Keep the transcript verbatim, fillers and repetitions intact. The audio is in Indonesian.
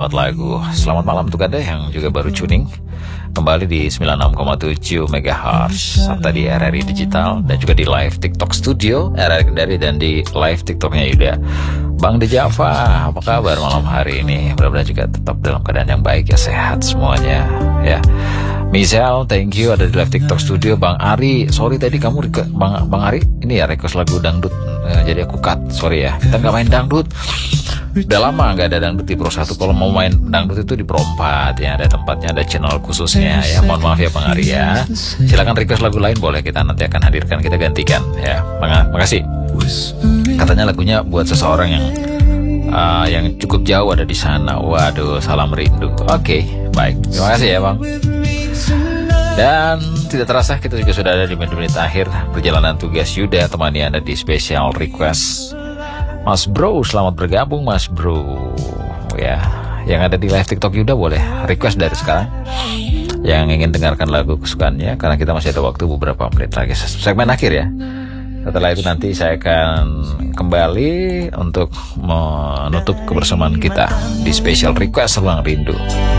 download lagu. Selamat malam untuk Anda yang juga baru tuning kembali di sembilan puluh enam koma tujuh megahertz serta di R R I Digital dan juga di live TikTok Studio R R I Kendari dan di live TikToknya Yuda. Bang Dejava, apa kabar malam hari ini? Mudah-mudahan juga tetap dalam keadaan yang baik ya, sehat semuanya ya. Misal, thank you ada di live TikTok Studio. Bang Ari, sorry tadi kamu Bang Bang Ari ini ya request lagu dangdut, eh, jadi aku cut, sorry ya. Kita nggak main dangdut. Udah lama nggak ada dangdut di Pro satu. Kalau mau main dangdut itu di Pro empat ya, ada tempatnya, ada channel khususnya ya. Mohon maaf ya Bang Ari ya. Silakan request lagu lain boleh, kita nanti akan hadirkan, kita gantikan ya. Makasih. Katanya lagunya buat seseorang yang uh, yang cukup jauh ada di sana. Waduh, salam rindu. Oke, okay, baik. Terima kasih ya Bang. Dan tidak terasa kita juga sudah ada di menit-menit akhir perjalanan tugas Yuda, temani Anda di special request. Mas Bro, selamat bergabung Mas Bro. Ya, yang ada di live TikTok Yuda boleh request dari sekarang. Yang ingin dengarkan lagu kesukaannya, karena kita masih ada waktu beberapa menit lagi. Segmen akhir ya. Setelah itu nanti saya akan kembali untuk menutup kebersamaan kita di special request Ruang Rindu.